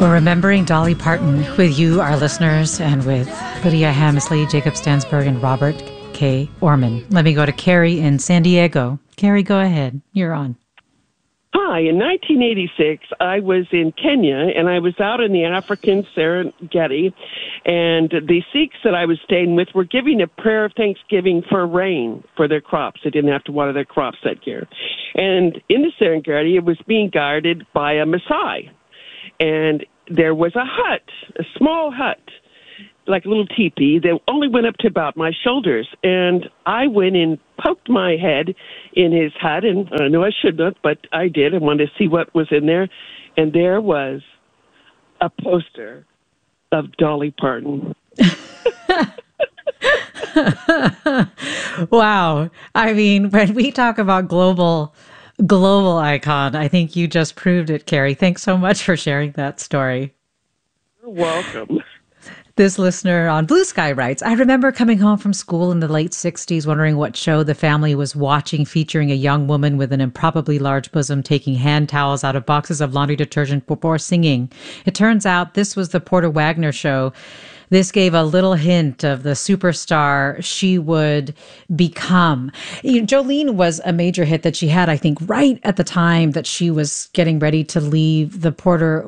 We're remembering Dolly Parton with you, our listeners, and with Lydia Hammersley, Jacob Stansberg, and Robert K. Orman. Let me go to Carrie in San Diego. Carrie, go ahead. You're on. Hi. In 1986, I was in Kenya, and I was out in the African Serengeti, and the Sikhs that I was staying with were giving a prayer of thanksgiving for rain for their crops. They didn't have to water their crops that year. And in the Serengeti, it was being guarded by a Maasai. And there was a hut, a small hut, like a little teepee that only went up to about my shoulders. And I went and poked my head in his hut, and I know I shouldn't have, but I did. I wanted to see what was in there. And there was a poster of Dolly Parton. Wow. I mean, when we talk about global icon, I think you just proved it, Carrie. Thanks so much for sharing that story. You're welcome. This listener on Blue Sky writes, I remember coming home from school in the late 60s wondering what show the family was watching, featuring a young woman with an improbably large bosom taking hand towels out of boxes of laundry detergent before singing. It turns out this was the Porter Wagner show. This gave a little hint of the superstar she would become. Jolene was a major hit that she had, I think, right at the time that she was getting ready to leave the Porter